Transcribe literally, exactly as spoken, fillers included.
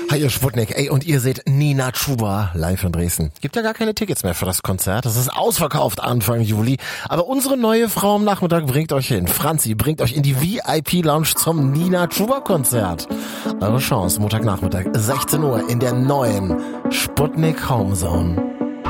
Hi, ihr Sputnik. Ey, und ihr seht Nina Chuba live in Dresden. Gibt ja gar keine Tickets mehr für das Konzert. Das ist ausverkauft Anfang Juli. Aber unsere neue Frau am Nachmittag bringt euch hin. Franzi bringt euch in die V I P-Lounge zum Nina Chuba-Konzert. Eure Chance, Montagnachmittag, sechzehn Uhr in der neuen Sputnik Homezone.